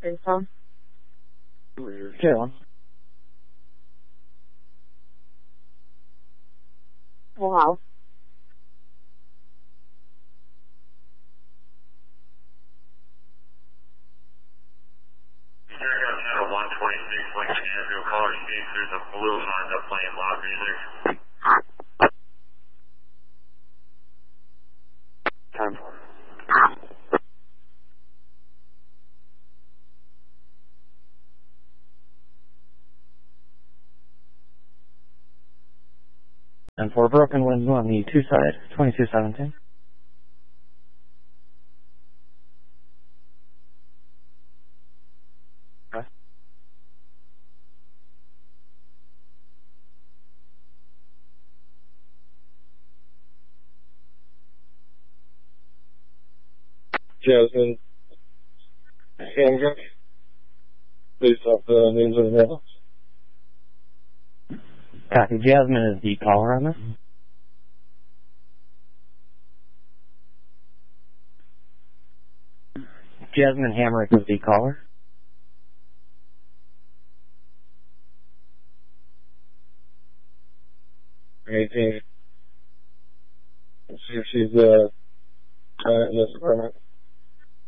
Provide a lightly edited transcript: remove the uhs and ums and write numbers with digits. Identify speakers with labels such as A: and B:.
A: Baseball.
B: Jalen.
A: Full house.
C: Channel 126, Lincoln Avenue, caller speaks. There's a blue Honda playing loud music.
B: 10. And for broken window on the 2 side, 2217. Okay.
D: Jasmine Hamrick, based off the names of the mail.
B: Copy. Jasmine is the caller on this. Jasmine Hamrick is the caller.
D: See if she's in this apartment.